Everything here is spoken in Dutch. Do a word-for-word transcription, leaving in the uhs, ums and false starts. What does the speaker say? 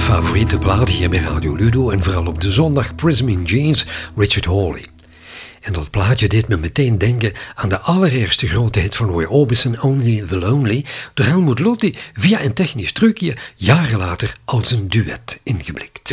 favoriete plaat hier bij Radio Ludo en vooral op de zondag Prism in Jeans, Richard Hawley. En dat plaatje deed me meteen denken aan de allereerste grote hit van Roy Orbison, Only the Lonely, door Helmut Lotti via een technisch trucje jaren later als een duet ingeblikt.